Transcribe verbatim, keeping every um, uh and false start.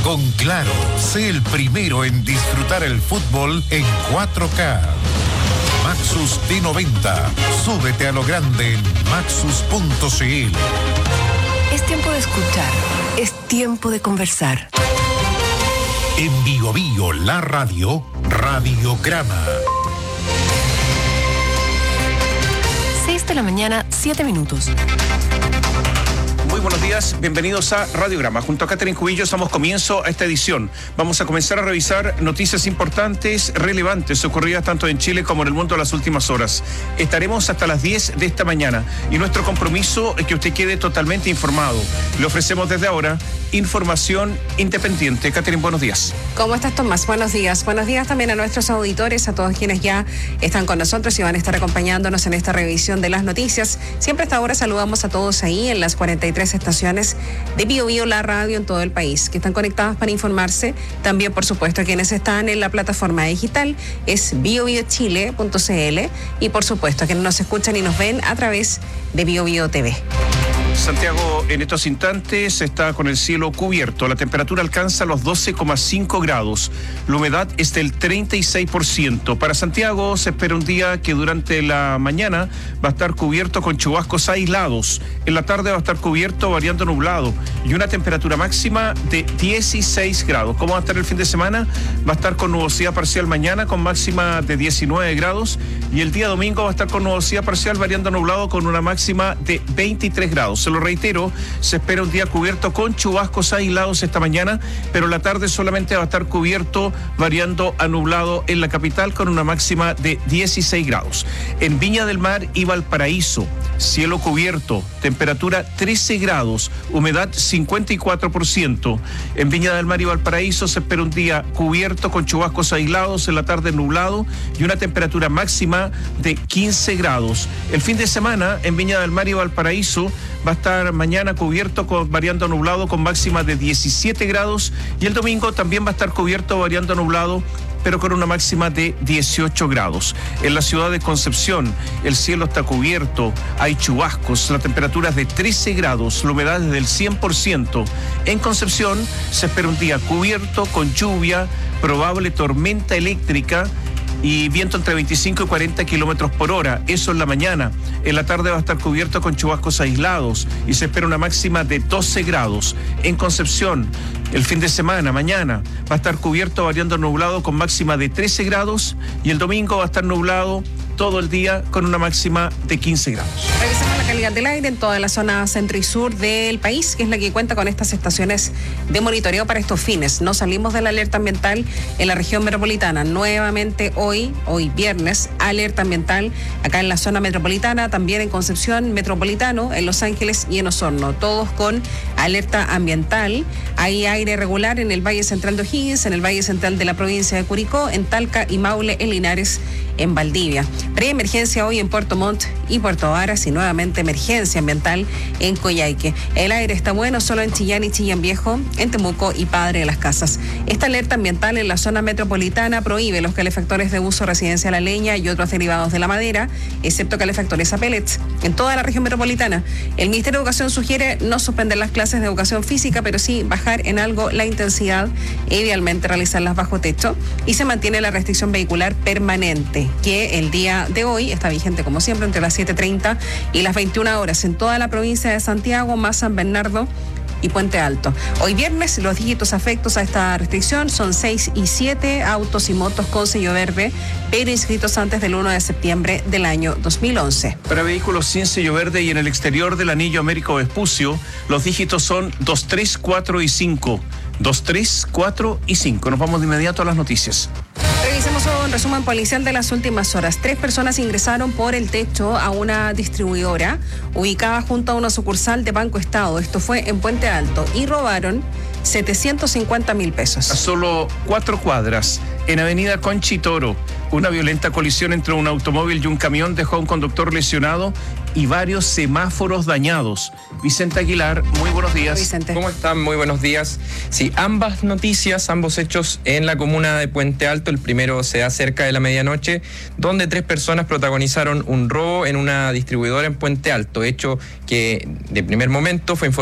Con Claro, sé el primero en disfrutar el fútbol en cuatro K. Maxus T noventa. Súbete a lo grande en maxus punto c l. Es tiempo de escuchar. Es tiempo de conversar. En Bio Bio, la radio, Radiograma. seis de la mañana, siete minutos. Muy buenos días, bienvenidos a Radiograma. Junto a Catherine Cubillos damos comienzo a esta edición. Vamos a comenzar a revisar noticias importantes, relevantes, ocurridas tanto en Chile como en el mundo en las últimas horas. Estaremos hasta las diez de esta mañana y nuestro compromiso es que usted quede totalmente informado. Le ofrecemos desde ahora información independiente. Catherine, buenos días. ¿Cómo estás, Tomás? Buenos días. Buenos días también a nuestros auditores, a todos quienes ya están con nosotros y van a estar acompañándonos en esta revisión de las noticias. Siempre hasta ahora saludamos a todos ahí en las cuarenta y tres estaciones de Bio Bio, la radio en todo el país, que están conectadas para informarse. También, por supuesto, quienes están en la plataforma digital es bio bio chile punto c l y, por supuesto, quienes nos escuchan y nos ven a través de Bio Bio T V. Santiago en estos instantes está con el cielo cubierto. La temperatura alcanza los doce coma cinco grados. La humedad es del treinta y seis por ciento. Para Santiago se espera un día que durante la mañana va a estar cubierto con chubascos aislados. En la tarde va a estar cubierto variando nublado y una temperatura máxima de dieciséis grados. ¿Cómo va a estar el fin de semana? Va a estar con nubosidad parcial mañana con máxima de diecinueve grados y el día domingo va a estar con nubosidad parcial variando nublado con una máxima de veintitrés grados. Se lo reitero, se espera un día cubierto con chubascos aislados esta mañana, pero la tarde solamente va a estar cubierto variando a nublado en la capital con una máxima de dieciséis grados. En Viña del Mar y Valparaíso, cielo cubierto, temperatura trece grados, humedad cincuenta y cuatro por ciento. En Viña del Mar y Valparaíso se espera un día cubierto con chubascos aislados, en la tarde nublado y una temperatura máxima de quince grados. El fin de semana en Viña del Mar y Valparaíso va a estar mañana cubierto con variando nublado con máxima de diecisiete grados y el domingo también va a estar cubierto variando nublado pero con una máxima de dieciocho grados. En la ciudad de Concepción el cielo está cubierto, hay chubascos, la temperatura es de trece grados, la humedad es del cien por ciento. En Concepción se espera un día cubierto con lluvia, probable tormenta eléctrica y viento entre veinticinco y cuarenta kilómetros por hora, eso en la mañana. En la tarde va a estar cubierto con chubascos aislados y se espera una máxima de doce grados. En Concepción, el fin de semana, mañana, va a estar cubierto variando nublado con máxima de trece grados y el domingo va a estar nublado todo el día con una máxima de quince grados. Revisamos la calidad del aire en toda la zona centro y sur del país, que es la que cuenta con estas estaciones de monitoreo para estos fines. No salimos de la alerta ambiental en la región metropolitana. Nuevamente hoy, hoy viernes, alerta ambiental acá en la zona metropolitana, también en Concepción Metropolitano, en Los Ángeles y en Osorno. Todos con alerta ambiental. Hay aire regular en el Valle Central de O'Higgins, en el Valle Central de la provincia de Curicó, en Talca y Maule, en Linares, en Valdivia. Preemergencia hoy en Puerto Montt y Puerto Varas y nuevamente emergencia ambiental en Coyhaique. El aire está bueno solo en Chillán y Chillán Viejo, en Temuco y Padre de las Casas. Esta alerta ambiental en la zona metropolitana prohíbe los calefactores de uso residencial a leña y otros derivados de la madera, excepto calefactores a pellets, en toda la región metropolitana. El Ministerio de Educación sugiere no suspender las clases de educación física, pero sí bajar en algo la intensidad e idealmente realizarlas bajo techo, y se mantiene la restricción vehicular permanente, que el día de hoy está vigente como siempre entre las siete treinta y las veintiuna horas en toda la provincia de Santiago, más San Bernardo y Puente Alto. Hoy viernes los dígitos afectos a esta restricción son seis y siete, autos y motos con sello verde, pero inscritos antes del uno de septiembre del año dos mil once. Para vehículos sin sello verde y en el exterior del anillo Américo Vespucio, los dígitos son dos, tres, cuatro y cinco. dos, tres, cuatro y cinco. Nos vamos de inmediato a las noticias. Revisemos un resumen policial de las últimas horas. Tres personas ingresaron por el techo a una distribuidora ubicada junto a una sucursal de Banco Estado. Esto fue en Puente Alto y robaron setecientos cincuenta mil pesos. A solo cuatro cuadras, en Avenida Conchitoro, una violenta colisión entre un automóvil y un camión dejó a un conductor lesionado y varios semáforos dañados. Vicente Aguilar, muy buenos días. Vicente. ¿Cómo están? Muy buenos días. Sí, ambas noticias, ambos hechos en la comuna de Puente Alto. El primero se da cerca de la medianoche, donde tres personas protagonizaron un robo en una distribuidora en Puente Alto, hecho que de primer momento fue informado